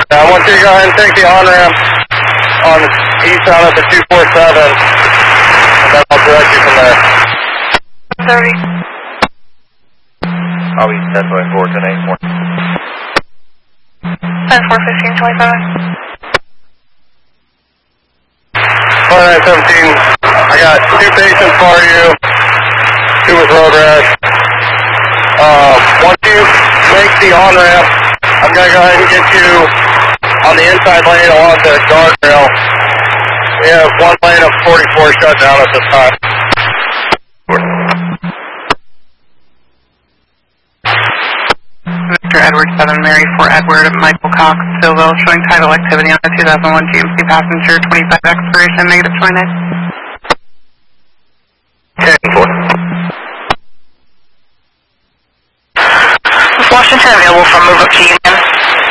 I want you to go ahead and take the on-ramp on the eastbound at the 247, and then I'll direct you from there. 30. I'll be 10.4, 10.8. 10-4-15-27. 4917, I got 2 patients for you, 2 with road rash. Once you make the on-ramp, I'm going to go ahead and get you on the inside lane along the guardrail. We have 1 lane of 44 shut down at this time. Victor Edward 7 Mary 4 Edward Michael Cox Stillville showing tidal activity on the 2001 GMC passenger 25 expiration negative 29. 10-4. Washington available for move up to Union.